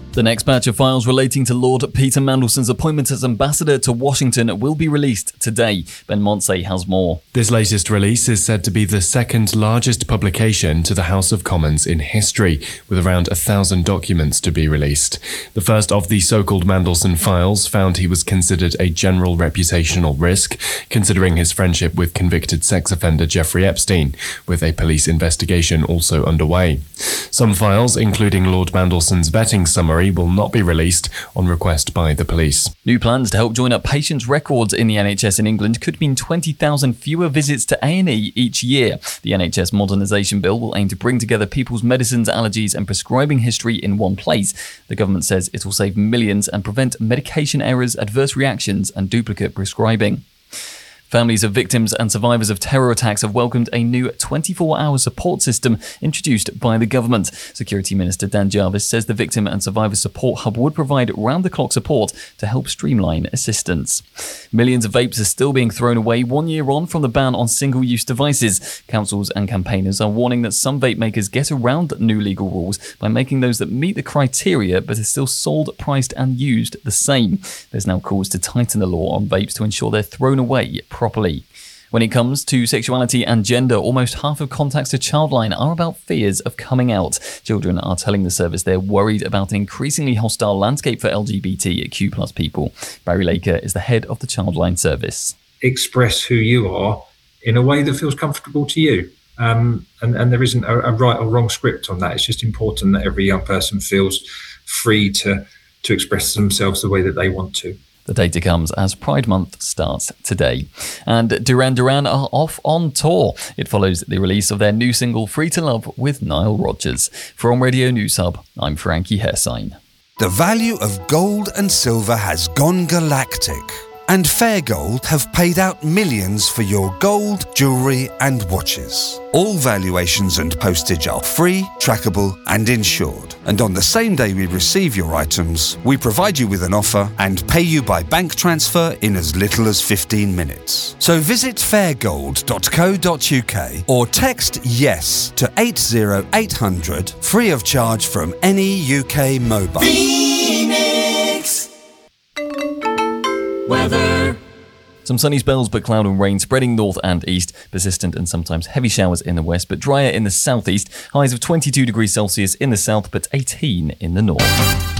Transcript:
The next batch of files relating to Lord Peter Mandelson's appointment as ambassador to Washington will be released today. Ben Monsey has more. This latest release is said to be the second largest publication to the House of Commons in history, with around 1,000 documents to be released. The first of the so-called Mandelson files found he was considered a general reputational risk, considering his friendship with convicted sex offender Jeffrey Epstein, with a police investigation also underway. Some files, including Lord Mandelson's vetting summary, will not be released on request by the police. New plans to help join up patients' records in the NHS in England could mean 20,000 fewer visits to A&E each year. The NHS Modernisation Bill will aim to bring together people's medicines, allergies and prescribing history in one place. The government says it will save millions and prevent medication errors, adverse reactions and duplicate prescribing. Families of victims and survivors of terror attacks have welcomed a new 24-hour support system introduced by the government. Security Minister Dan Jarvis says the Victim and Survivor Support Hub would provide round-the-clock support to help streamline assistance. Millions of vapes are still being thrown away 1 year on from the ban on single-use devices. Councils and campaigners are warning that some vape makers get around new legal rules by making those that meet the criteria but are still sold, priced and used the same. There's now calls to tighten the law on vapes to ensure they're thrown away properly. When it comes to sexuality and gender, almost half of contacts to Childline are about fears of coming out. Children are telling the service they're worried about an increasingly hostile landscape for LGBTQ+ people. Barry Laker is the head of the Childline service. Express who you are in a way that feels comfortable to you. And there isn't a right or wrong script on that. It's just important that every young person feels free to express themselves the way that they want to. The data comes as Pride Month starts today. And Duran Duran are off on tour. It follows the release of their new single Free to Love with Nile Rodgers. From Radio News Hub, I'm Frankie Hersign. The value of gold and silver has gone galactic. And Fair Gold have paid out millions for your gold, jewellery and watches. All valuations and postage are free, trackable and insured. And on the same day we receive your items, we provide you with an offer and pay you by bank transfer in as little as 15 minutes. So visit fairgold.co.uk or text YES to 80800 free of charge from any UK mobile. Phoenix. Weather. Some sunny spells but cloud and rain spreading north and east. Persistent and sometimes heavy showers in the west but drier in the southeast. Highs of 22 degrees Celsius in the south but 18 in the north.